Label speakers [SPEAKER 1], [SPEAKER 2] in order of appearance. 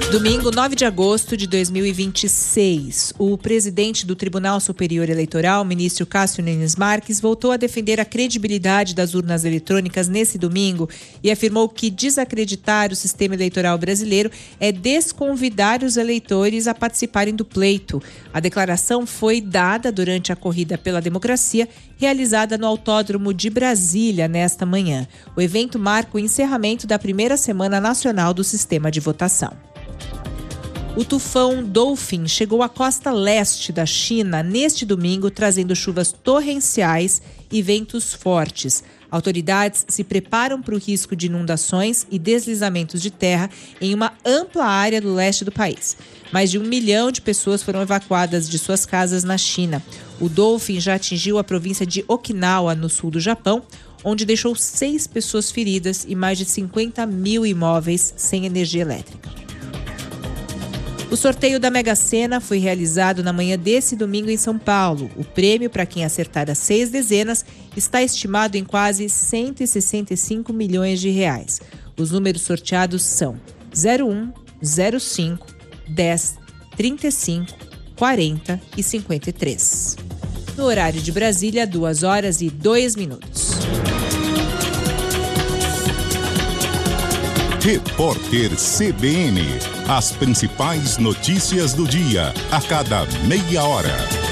[SPEAKER 1] Domingo, 9 de agosto de 2026, o presidente do Tribunal Superior Eleitoral, ministro Cássio Nunes Marques, voltou a defender a credibilidade das urnas eletrônicas nesse domingo e afirmou que desacreditar o sistema eleitoral brasileiro é desconvidar os eleitores a participarem do pleito. A declaração foi dada durante a Corrida pela Democracia, realizada no Autódromo de Brasília nesta manhã. O evento marca o encerramento da primeira Semana Nacional do Sistema de Votação. O tufão Dolphin chegou à costa leste da China neste domingo, trazendo chuvas torrenciais e ventos fortes. Autoridades se preparam para o risco de inundações e deslizamentos de terra em uma ampla área do leste do país. Mais de 1 milhão de pessoas foram evacuadas de suas casas na China. O Dolphin já atingiu a província de Okinawa, no sul do Japão, onde deixou 6 pessoas feridas e mais de 50 mil imóveis sem energia elétrica. O sorteio da Mega Sena foi realizado na manhã desse domingo em São Paulo. O prêmio, para quem acertar as 6 dezenas, está estimado em quase 165 milhões de reais. Os números sorteados são 01, 05, 10, 35, 40 e 53. No horário de Brasília, 2h02.
[SPEAKER 2] Repórter CBN. As principais notícias do dia, a cada meia hora.